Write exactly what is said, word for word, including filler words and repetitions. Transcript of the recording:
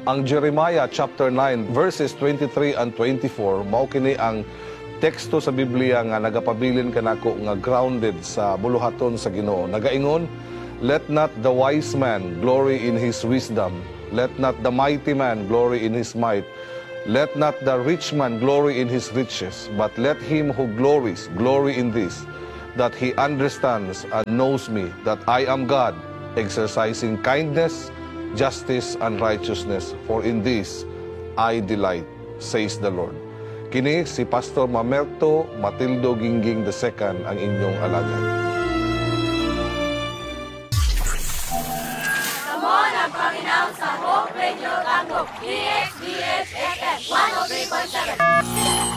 Ang Jeremiah chapter nine verses twenty-three and twenty-four mao kini ang teksto sa Biblia nga nagapabilin kanako nga grounded sa buluhaton sa Ginoo. Nagaingon, let not the wise man glory in his wisdom, let not the mighty man glory in his might, let not the rich man glory in his riches, but let him who glories glory in this, that he understands and knows me, that I am God, exercising kindness, justice, and righteousness, for in this I delight, says the Lord. Kini si Pastor Mamerto Matildo Gingging the second ang inyong alagad. Kamon ang Panginoon sa Hope Radio Tangkok, D X D H F M one oh three point seven.